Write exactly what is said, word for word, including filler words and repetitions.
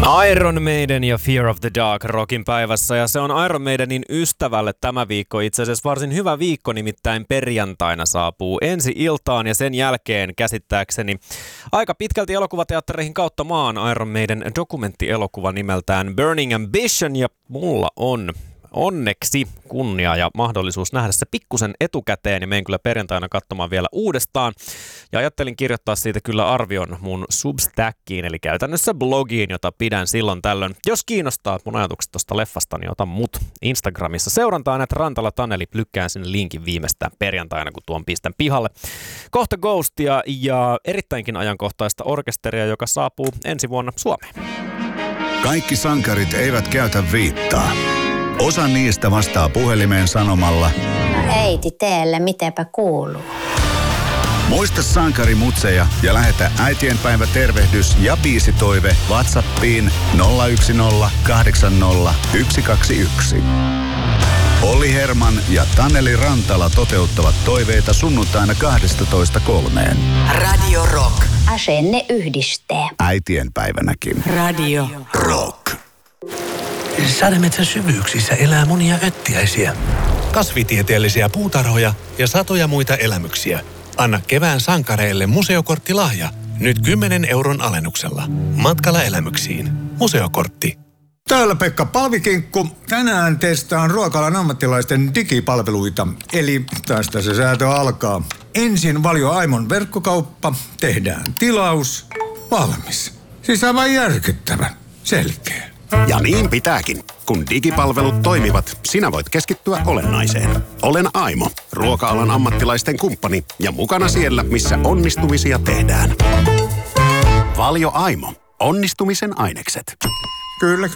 Iron Maiden ja Fear of the Dark Rockin päivässä, ja se on Iron Maidenin ystävälle tämä viikko itse asiassa varsin hyvä viikko, nimittäin perjantaina saapuu ensi iltaan ja sen jälkeen käsittääkseni aika pitkälti elokuvateattereihin kautta maan Iron Maiden dokumenttielokuva nimeltään Burning Ambition, ja mulla on onneksi kunnia ja mahdollisuus nähdä se pikkusen etukäteen, ja menen kyllä perjantaina katsomaan vielä uudestaan. Ja ajattelin kirjoittaa siitä kyllä arvion mun Substackiin, eli käytännössä blogiin, jota pidän silloin tällöin. Jos kiinnostaa mun ajatukset tuosta leffasta, niin ota mut Instagramissa seurantaan, että Rantala Taneli, plykkään sinne linkin viimeistään perjantaina, kun tuon pistän pihalle. Kohta Ghostia ja erittäinkin ajankohtaista orkesteria, joka saapuu ensi vuonna Suomeen. Kaikki sankarit eivät käytä viittaa. Osa niistä vastaa puhelimeen sanomalla: Äiti, teelle, mitäpä kuuluu? Muista sankarimutseja ja lähetä äitienpäivä tervehdys ja biisitoive WhatsAppiin nolla yksi nolla kahdeksan nolla yksi kaksi yksi. Olli Herman ja Taneli Rantala toteuttavat toiveita sunnuntaina kahdestatoista kolmeen. Radio Rock. Asenne yhdistää. Äitienpäivänäkin. Radio Rock. Sademetsän syvyyksissä elää monia öttiäisiä, kasvitieteellisiä puutarhoja ja satoja muita elämyksiä. Anna kevään sankareille museokorttilahja. Nyt kymmenen euron alennuksella. Matkalla elämyksiin. Museokortti. Täällä Pekka Palvikinkku. Tänään testaan ruokalan ammattilaisten digipalveluita. Eli tästä se säätö alkaa. Ensin Valio Aimon verkkokauppa. Tehdään tilaus. Valmis. Siis aivan järkyttävä. Selkeä. Ja niin pitääkin. Kun digipalvelut toimivat, sinä voit keskittyä olennaiseen. Olen Aimo, ruoka-alan ammattilaisten kumppani ja mukana siellä, missä onnistumisia tehdään. Valio Aimo. Onnistumisen ainekset. Kyllä.